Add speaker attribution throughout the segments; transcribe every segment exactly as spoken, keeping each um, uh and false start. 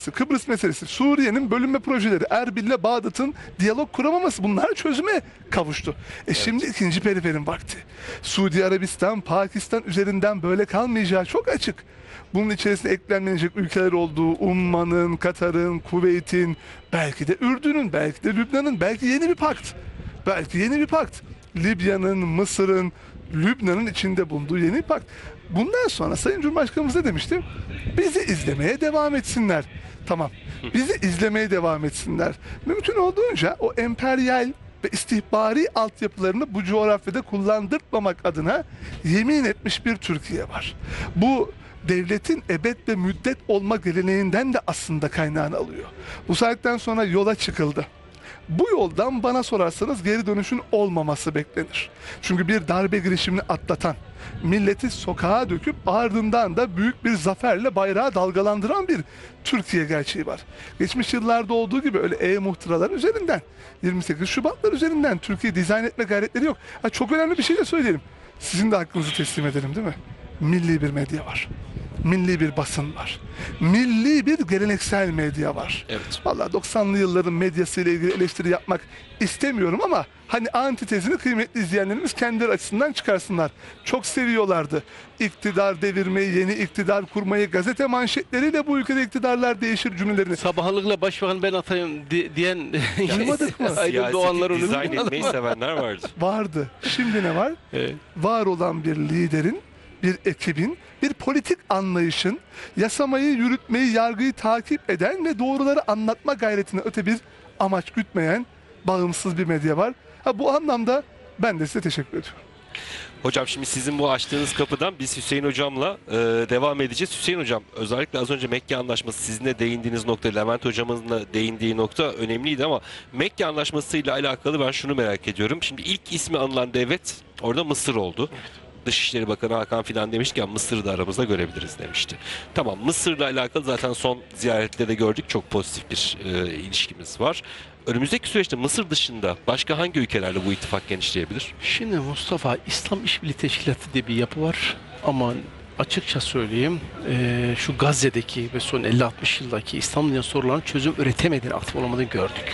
Speaker 1: Kıbrıs meselesi, Suriye'nin bölünme projeleri, Erbil'le Bağdat'ın diyalog kuramaması, bunlar çözüme kavuştu. E evet. Şimdi ikinci periferin vakti. Suudi Arabistan, Pakistan üzerinden böyle kalmayacağı çok açık. Bunun içerisine eklenmeyecek ülkeler olduğu, Umman'ın, Katar'ın, Kuveyt'in, belki de Ürdün'ün, belki de Lübnan'ın, belki yeni bir pakt. Belki yeni bir pakt. Libya'nın, Mısır'ın, Lübnan'ın içinde bulunduğu yeni bir pakt. Bundan sonra Sayın Cumhurbaşkanımız ne demişti? Bizi izlemeye devam etsinler. Tamam. Bizi izlemeye devam etsinler. Mümkün olduğunca o emperyal ve istihbari altyapılarını bu coğrafyada kullandırtmamak adına yemin etmiş bir Türkiye var. Bu devletin ebed ve müddet olma geleneğinden de aslında kaynağını alıyor. Bu saatten sonra yola çıkıldı. Bu yoldan bana sorarsanız geri dönüşün olmaması beklenir. Çünkü bir darbe girişimini atlatan, milleti sokağa döküp ardından da büyük bir zaferle bayrağı dalgalandıran bir Türkiye gerçeği var. Geçmiş yıllarda olduğu gibi öyle e-muhtıralar üzerinden, yirmi sekiz Şubatlar üzerinden Türkiye dizayn etme gayretleri yok. Ha, çok önemli bir şey de söyleyelim. Sizin de hakkınızı teslim edelim, değil mi? Milli bir medya var. Milli bir basın var. Milli bir geleneksel medya var.
Speaker 2: Evet.
Speaker 1: Vallahi doksanlı yılların medyasıyla ilgili eleştiri yapmak istemiyorum ama hani antitezini kıymetli izleyenlerimiz kendileri açısından çıkarsınlar. Çok seviyorlardı. İktidar devirmeyi, yeni iktidar kurmayı, gazete manşetleriyle bu ülkede iktidarlar değişir cümlelerini.
Speaker 3: Sabahlıkla başbakan ben atayım di diyen
Speaker 1: Duymadık mı?
Speaker 3: Aydın Doğanlar
Speaker 2: Siyaseti dizayn
Speaker 3: onu
Speaker 2: etmeyi sevenler vardı.
Speaker 1: Vardı. Şimdi ne var?
Speaker 3: Evet.
Speaker 1: Var olan bir liderin, bir ekibin, bir politik anlayışın, yasamayı, yürütmeyi, yargıyı takip eden ve doğruları anlatma gayretine öte bir amaç gütmeyen bağımsız bir medya var. Ha, bu anlamda ben de size teşekkür ediyorum.
Speaker 2: Hocam şimdi sizin bu açtığınız kapıdan biz Hüseyin Hocam'la e, devam edeceğiz. Hüseyin Hocam, özellikle az önce Mekke Anlaşması, sizin de değindiğiniz nokta, Levent Hocam'ın da değindiği nokta önemliydi ama Mekke Anlaşması ile alakalı ben şunu merak ediyorum. Şimdi ilk ismi anılan devlet orada Mısır oldu. Dışişleri Bakanı Hakan Fidan demişken Mısır'ı da aramızda görebiliriz demişti. Tamam, Mısır'la alakalı zaten son ziyarette de gördük, çok pozitif bir e, ilişkimiz var. Önümüzdeki süreçte Mısır dışında başka hangi ülkelerle bu ittifak genişleyebilir?
Speaker 3: Şimdi Mustafa, İslam İşbirliği Teşkilatı diye bir yapı var ama açıkça söyleyeyim e, şu Gazze'deki ve son elli altmış yıldaki İslam dünyası sorularının çözüm üretemediğini, aktif olamadığını gördük.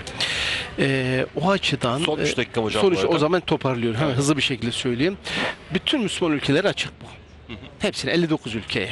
Speaker 3: E, o açıdan
Speaker 2: Son üç dakika hocam.
Speaker 3: sonuç, o zaman toparlıyorum. Hemen evet. Hızlı bir şekilde söyleyeyim. Bütün Müslüman ülkeler açık bu. Hı hı. Hepsine, elli dokuz ülkeye.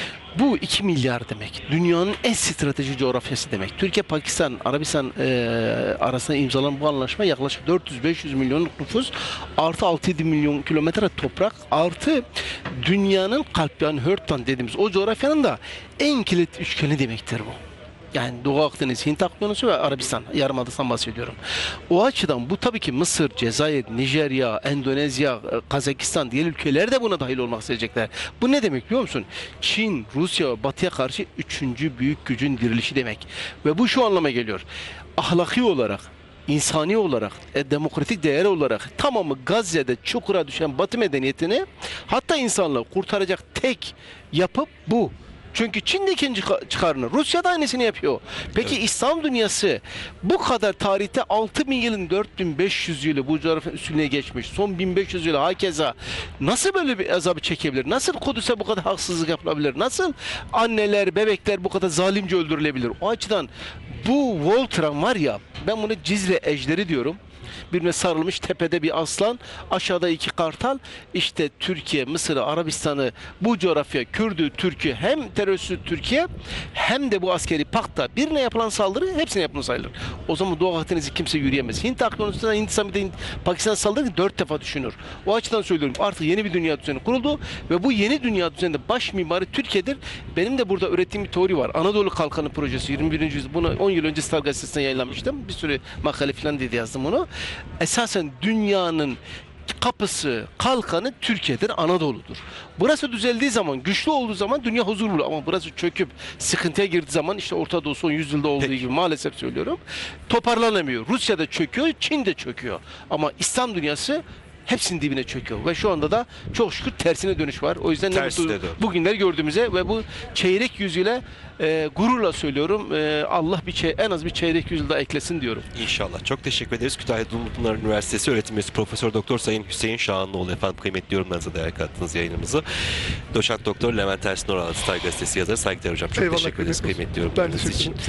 Speaker 3: Bu iki milyar demek. Dünyanın en stratejik coğrafyası demek. Türkiye, Pakistan, Arabistan e, arasında imzalanan bu anlaşma yaklaşık dört yüz beş yüz milyonluk nüfus, artı altı yedi milyon kilometre toprak, artı dünyanın kalp, yani Hörtland dediğimiz o coğrafyanın da en kilit üçgeni demektir bu. Yani Doğu Akdeniz, Hint Okyanusu ve Arabistan Yarımadası'ndan bahsediyorum. O açıdan bu tabii ki Mısır, Cezayir, Nijerya, Endonezya, Kazakistan, diğer ülkeler de buna dahil olmak isteyecekler. Bu ne demek biliyor musun? Çin, Rusya ve Batı'ya karşı üçüncü büyük gücün dirilişi demek. Ve bu şu anlama geliyor. Ahlaki olarak, insani olarak, e, demokratik değer olarak tamamı Gazze'de çukura düşen Batı medeniyetini, hatta insanlığı kurtaracak tek yapı bu. Çünkü Çin de ikinci çıkarını, Rusya da aynısını yapıyor. Peki evet. İslam dünyası bu kadar tarihte altı bin yılın dört bin beş yüz yılı bu coğrafyanın üstüne geçmiş. Son bin beş yüz yılı hakeza nasıl böyle bir azabı çekebilir? Nasıl Kudüs'e bu kadar haksızlık yapılabilir? Nasıl anneler, bebekler bu kadar zalimce öldürülebilir? O açıdan bu Voltran var ya, ben bunu Cizre ejderi diyorum. Birine sarılmış, tepede bir aslan, aşağıda iki kartal. İşte Türkiye, Mısır'ı, Arabistan'ı, bu coğrafya, Kürdü, Türk'ü, hem terörsüz Türkiye hem de bu askeri pakta birine yapılan saldırı hepsine yapılan sayılır. O zaman Doğu Akdeniz'i kimse yürüyemez. Hint Okyanusu'ndan Hindistan, bir de Pakistan saldırı dört defa düşünür. O açıdan söylüyorum, artık yeni bir dünya düzeni kuruldu ve bu yeni dünya düzeninde baş mimarı Türkiye'dir. Benim de burada ürettiğim bir teori var. Anadolu Kalkanı projesi, yirmi birinci yüzyıl, bunu on yıl önce Star Gazetesi'ne yayınlamıştım. Bir sürü makale falan dedi, yazdım onu. Esasen dünyanın kapısı, kalkanı Türkiye'dir, Anadolu'dur. Burası düzeldiği zaman, güçlü olduğu zaman dünya huzur bulur. Ama burası çöküp sıkıntıya girdiği zaman, işte Orta Doğu son yüzyılda olduğu Peki. gibi maalesef söylüyorum, toparlanamıyor. Rusya da çöküyor, Çin de çöküyor. Ama İslam dünyası hepsinin dibine çöküyor. Ve şu anda da çok şükür tersine dönüş var. O yüzden ne
Speaker 2: Tersine
Speaker 3: mutlu
Speaker 2: döndü.
Speaker 3: bugünleri gördüğümüze ve bu çeyrek yüzyıla e, gururla söylüyorum. E, Allah bir çey- en az bir çeyrek yüzyıl daha eklesin diyorum.
Speaker 2: İnşallah. Çok teşekkür ederiz. Kütahya Dumlupınar Üniversitesi öğretim üyesi Profesör Doktor Sayın Hüseyin Şahanlıoğlu efendim, kıymetli yorumlarınıza değer kattınız yayınımızı. Doçent Doktor Levent Ersin Oral, Star Gazetesi yazarı. Saygıdeğer hocam. Çok
Speaker 1: Eyvallah,
Speaker 2: teşekkür ederiz
Speaker 1: kıymetli olsun.
Speaker 2: kıymetli
Speaker 1: Ben
Speaker 2: yorumlarınız
Speaker 1: teşekkür
Speaker 2: için.
Speaker 1: ederim.